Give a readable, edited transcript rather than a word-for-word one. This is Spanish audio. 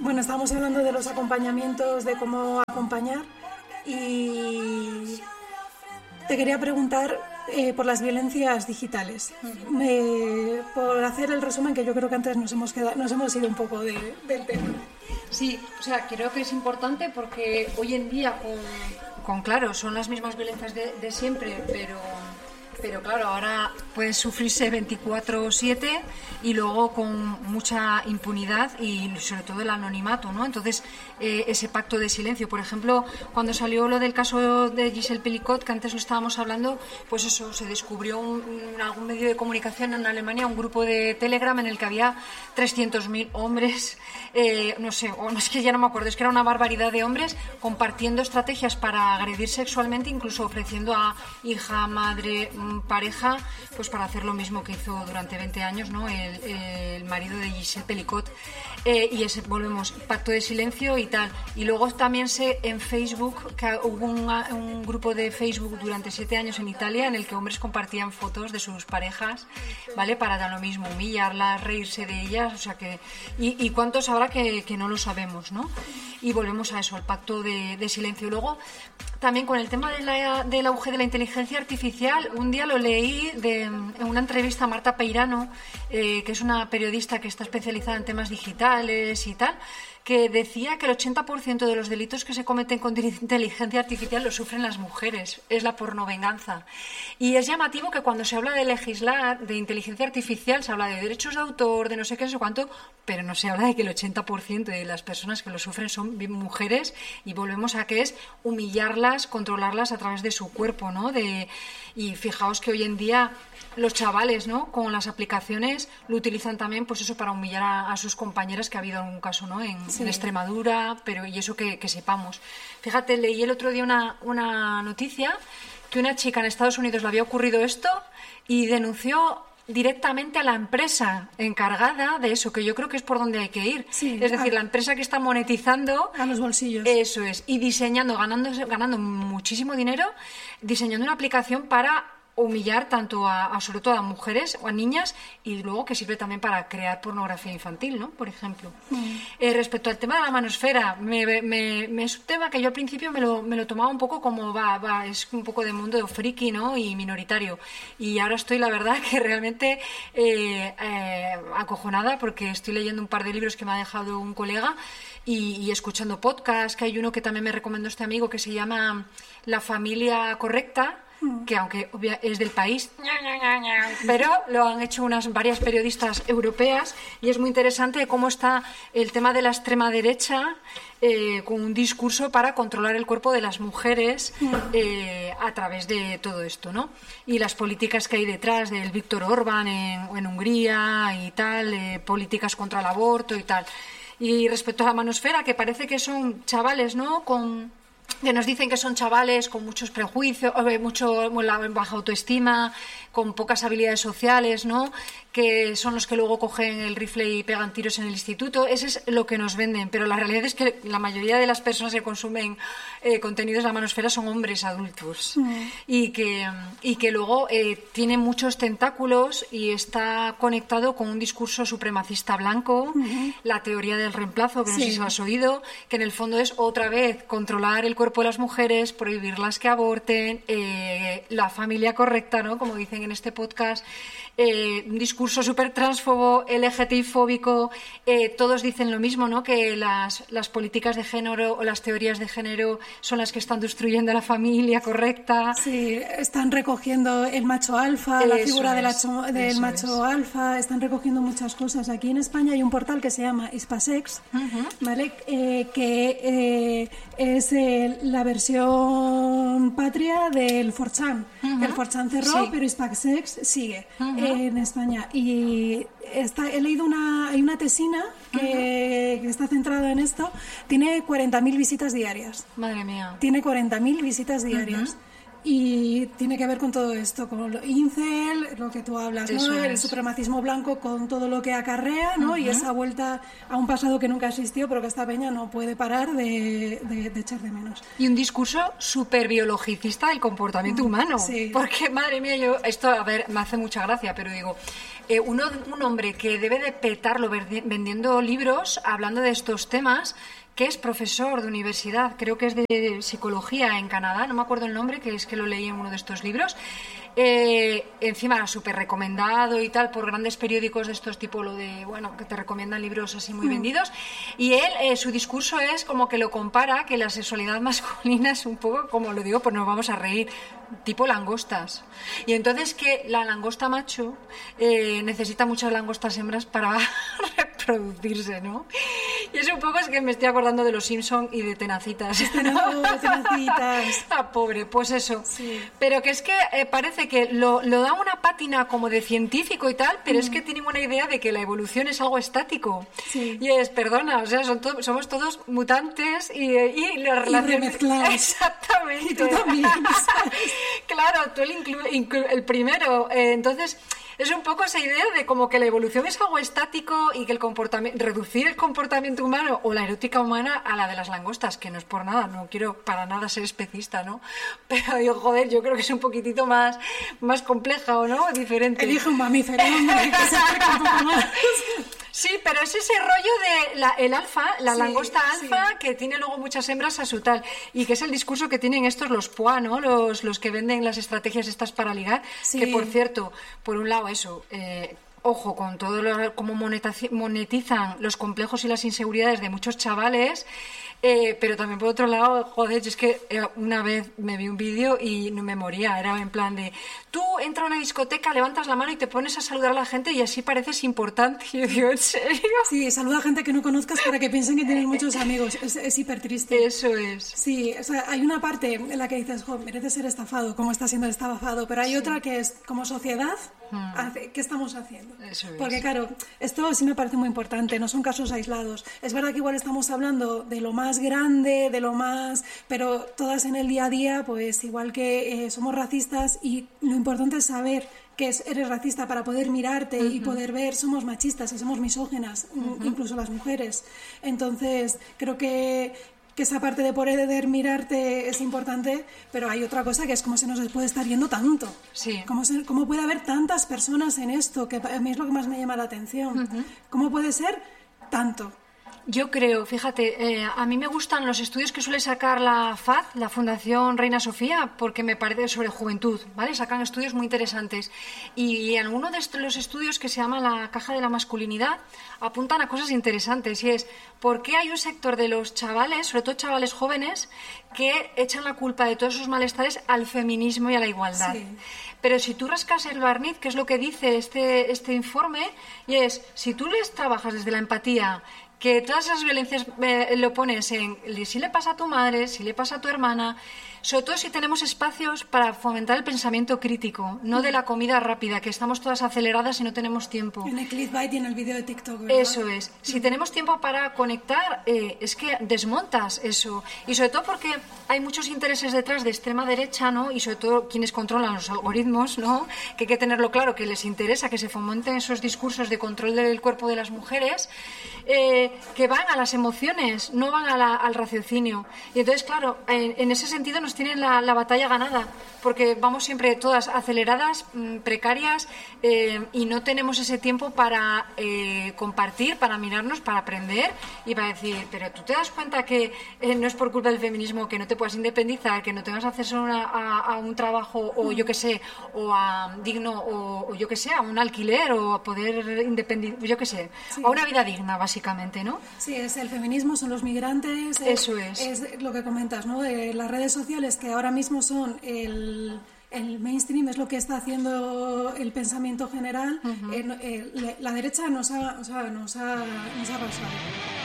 Bueno, estábamos hablando de los acompañamientos, de cómo acompañar, y te quería preguntar por las violencias digitales. Por hacer el resumen, que yo creo que antes nos hemos ido un poco del tema. Sí, o sea, creo que es importante porque hoy en día, claro, son las mismas violencias de siempre, pero claro, ahora puede sufrirse 24/7 y luego con mucha impunidad y sobre todo el anonimato, ¿no? Entonces, ese pacto de silencio, por ejemplo, cuando salió lo del caso de Giselle Pelicot, que antes lo estábamos hablando, pues eso, se descubrió en algún medio de comunicación en Alemania, un grupo de Telegram en el que había 300.000 hombres, no sé, o no, es que ya no me acuerdo, es que era una barbaridad de hombres compartiendo estrategias para agredir sexualmente, incluso ofreciendo a hija, madre, pareja, pues para hacer lo mismo que hizo durante 20 años, ¿no? El marido de Giselle Pelicot. Y ese, volvemos, pacto de silencio y tal. Y luego también sé en Facebook que hubo un grupo de Facebook durante 7 años en Italia en el que hombres compartían fotos de sus parejas, ¿vale? Para dar lo mismo, humillarlas, reírse de ellas, o sea que... Y cuántos habrá que no lo sabemos, ¿no? Y volvemos a eso, al pacto de silencio. Y luego, también con el tema del auge de la inteligencia artificial, un día lo leí en una entrevista a Marta Peirano, que es una periodista que está especializada en temas digitales y tal, que decía que el 80% de los delitos que se cometen con inteligencia artificial los sufren las mujeres, es la pornovenganza. Y es llamativo que cuando se habla de legislar, de inteligencia artificial, se habla de derechos de autor, de no sé qué, no sé cuánto, pero no se habla de que el 80% de las personas que lo sufren son mujeres, y volvemos a que es humillarlas, controlarlas a través de su cuerpo, ¿no? Y fijaos que hoy en día los chavales, ¿no? Con las aplicaciones lo utilizan también, pues eso, para humillar a sus compañeras, que ha habido algún caso, ¿no? En Extremadura, pero y eso que sepamos. Fíjate, leí el otro día una noticia que una chica en Estados Unidos le había ocurrido esto y denunció directamente a la empresa encargada de eso, que yo creo que es por donde hay que ir. Sí, es decir, la empresa que está monetizando a los bolsillos. Eso es, y diseñando, ganando muchísimo dinero, diseñando una aplicación para humillar tanto sobre todo a mujeres o a niñas, y luego que sirve también para crear pornografía infantil, ¿no? Por ejemplo. Respecto al tema de la manosfera, es un tema que yo al principio me lo tomaba un poco como es un poco de mundo friki, ¿no? Y minoritario. Y ahora estoy, la verdad, que realmente acojonada, porque estoy leyendo un par de libros que me ha dejado un colega y escuchando podcasts, que hay uno que también me recomendó este amigo que se llama La familia correcta, que aunque es del país, pero lo han hecho varias periodistas europeas, y es muy interesante cómo está el tema de la extrema derecha con un discurso para controlar el cuerpo de las mujeres a través de todo esto, ¿no? Y las políticas que hay detrás del Víctor Orbán en Hungría y tal, políticas contra el aborto y tal. Y respecto a la manosfera, que parece que son chavales, ¿no? Que nos dicen que son chavales con muchos prejuicios, baja autoestima, con pocas habilidades sociales, ¿no? Que son los que luego cogen el rifle y pegan tiros en el instituto. Eso es lo que nos venden, pero la realidad es que la mayoría de las personas que consumen contenidos de la manosfera son hombres adultos y que luego tiene muchos tentáculos y está conectado con un discurso supremacista blanco, la teoría del reemplazo, que no sé si lo has oído, que en el fondo es otra vez controlar el cuerpo de las mujeres, prohibirlas que aborten, la familia correcta, ¿no? Como dicen en este podcast, un discurso súper transfobo, LGTBI-fóbico, todos dicen lo mismo, ¿no? Que las políticas de género o las teorías de género son las que están destruyendo la familia correcta. Sí, están recogiendo el macho alfa, la figura del macho alfa, están recogiendo muchas cosas. Aquí en España hay un portal que se llama Hispasex, ¿vale? Que es la versión patria del 4chan. El 4chan cerró, pero Hispasex sigue en España. Y he leído hay una tesina que está centrada en esto. Tiene 40.000 visitas diarias. Madre mía. Tiene 40.000 visitas diarias. Y tiene que ver con todo esto, con lo incel, lo que tú hablas, ¿no? El supremacismo blanco con todo lo que acarrea, ¿no? Y esa vuelta a un pasado que nunca existió, pero que esta peña no puede parar de echar de menos. Y un discurso súper biologicista del comportamiento humano. Sí. Porque, madre mía, esto, a ver, me hace mucha gracia, pero digo, un hombre que debe de petarlo vendiendo libros, hablando de estos temas, que es profesor de universidad, creo que es de psicología en Canadá, no me acuerdo el nombre, que es que lo leí en uno de estos libros. Encima súper recomendado y tal por grandes periódicos de estos tipo, lo de, bueno, que te recomiendan libros así muy vendidos, y él, su discurso es como que lo compara, que la sexualidad masculina es un poco, como lo digo, pues nos vamos a reír, tipo langostas, y entonces que la langosta macho necesita muchas langostas hembras para reproducirse, ¿no? Y es un poco, es que me estoy acordando de los Simpson y de Tenacitas. Tenacitas. Ah, pobre, pues eso. Sí. Pero que es que parece que lo da una pátina como de científico y tal, pero es que tienen una idea de que la evolución es algo estático. Sí. Y es, perdona, o sea, somos todos mutantes y las relaciones... Exactamente. Y tú también. Claro, tú el primero. Entonces... es un poco esa idea de como que la evolución es algo estático y que reducir el comportamiento humano o la erótica humana a la de las langostas, que no es por nada, no quiero para nada ser especista, ¿no? Pero digo, joder, yo creo que es un poquitito más compleja, ¿o no? Diferente. Elige un mamífero, hombre, que se acerca un poco más. Sí, pero es ese rollo de el alfa, la langosta alfa, sí, que tiene luego muchas hembras a su tal, y que es el discurso que tienen estos los PUA, ¿no? Los que venden las estrategias estas para ligar, sí. Que por cierto, por un lado eso, ojo con todo cómo monetizan los complejos y las inseguridades de muchos chavales, pero también por otro lado, joder, es que una vez me vi un vídeo y no me moría, era en plan de, tú entras a una discoteca, levantas la mano y te pones a saludar a la gente y así pareces importante. Y yo digo, ¿en serio? Sí, saluda a gente que no conozcas para que piensen que tienes muchos amigos, es hiper triste. Eso es. Sí, o sea, hay una parte en la que dices, jo, mereces ser estafado, ¿cómo está siendo estafado? Pero hay otra que es, como sociedad, ¿qué estamos haciendo? Eso es. Porque claro, esto sí me parece muy importante, no son casos aislados. Es verdad que igual estamos hablando de lo más grande, de lo más... pero todas en el día a día, pues igual que somos racistas, y lo importante es saber que eres racista para poder mirarte y poder ver, somos machistas y somos misóginas, incluso las mujeres. Entonces, creo que esa parte de poder mirarte es importante, pero hay otra cosa que es cómo se nos puede estar yendo tanto. Sí. ¿Cómo puede haber tantas personas en esto? Que a mí es lo que más me llama la atención. ¿Cómo puede ser tanto? Yo creo, fíjate, a mí me gustan los estudios que suele sacar la FAD, la Fundación Reina Sofía, porque me parece sobre juventud, ¿vale? Sacan estudios muy interesantes. Y en alguno de los estudios que se llama la caja de la masculinidad, apuntan a cosas interesantes, y es por qué hay un sector de los chavales, sobre todo chavales jóvenes, que echan la culpa de todos sus malestares al feminismo y a la igualdad. Sí. Pero si tú rascas el barniz, que es lo que dice este informe, y es, si tú les trabajas desde la empatía, que todas esas violencias lo pones en si le pasa a tu madre, si le pasa a tu hermana, sobre todo si tenemos espacios para fomentar el pensamiento crítico, no de la comida rápida, que estamos todas aceleradas y no tenemos tiempo. En el clickbait y en el vídeo de TikTok, ¿verdad? Eso es. Si tenemos tiempo para conectar, es que desmontas eso. Y sobre todo porque hay muchos intereses detrás de extrema derecha, ¿no? Y sobre todo quienes controlan los algoritmos, ¿no? Que hay que tenerlo claro, que les interesa que se fomenten esos discursos de control del cuerpo de las mujeres, que van a las emociones, no van al raciocinio. Y entonces, claro, en ese sentido nos tienen la batalla ganada, porque vamos siempre todas aceleradas, precarias, y no tenemos ese tiempo para compartir, para mirarnos, para aprender y para decir, pero tú te das cuenta que no es por culpa del feminismo que no te puedas independizar, que no tengas acceso a un trabajo, o yo que sé, o a digno, o yo que sé, a un alquiler, o a poder independizar, yo que sé, sí, a una vida digna, básicamente, ¿no? Sí, es el feminismo, son los migrantes. Eso es. Es lo que comentas, ¿no? Las redes sociales, que ahora mismo son el mainstream, es lo que está haciendo el pensamiento general. La derecha nos ha arrasado.